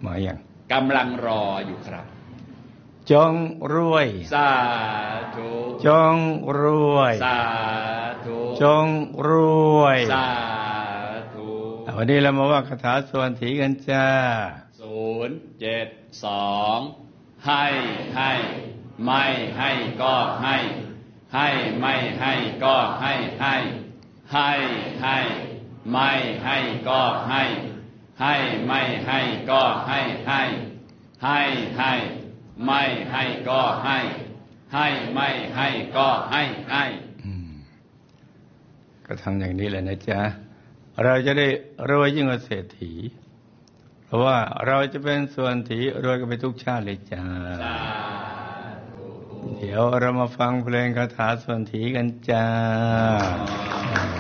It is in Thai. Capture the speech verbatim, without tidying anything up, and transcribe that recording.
มาอย่างกำลังรออยู่ครับจงรวยสาธุจงรวยสาธุจงรวยสาธุวันนี้เรามาว่าคาถาส่วนถีกันจ้าศูนย์เจ็ดสองให้ให้ไม่ให้ก็ให้ให้ไม่ให้ก็ให้ให้ให้ให้ไม่ให้ก็ให้ให้ไม่ให้ก็ให้ให้ให้ให้ไม่ให้ก็ให้ให้ไม่ให้ก็ให้ให้ก็ทำอย่างนี้แหละนะจ๊ะเราจะได้รวยยิ่งกว่าเศรษฐีเพราะว่าเราจะเป็นส่วนถีรวยกันไปทุกชาติเลยจ้าเดี๋ยวเรามาฟังเพลงคาถาส่วนถีกันจ้า